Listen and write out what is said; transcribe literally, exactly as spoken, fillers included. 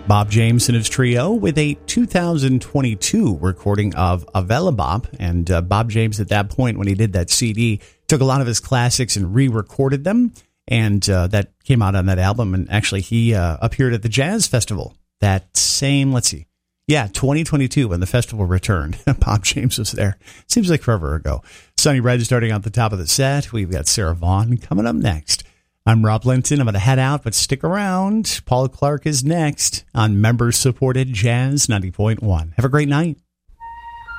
Bob James and his trio with a two thousand twenty-two recording of Avelabop. And uh, Bob James, at that point, when he did that C D, took a lot of his classics and re-recorded them. And uh, that came out on that album. And actually, he uh, appeared at the Jazz Festival that same, let's see, yeah, twenty twenty-two, when the festival returned. Bob James was there. Seems like forever ago. Sonny Red starting out the top of the set. We've got Sarah Vaughan coming up next. I'm Rob Linton. I'm going to head out, but stick around. Paul Clark is next on member-supported Jazz ninety point one. Have a great night.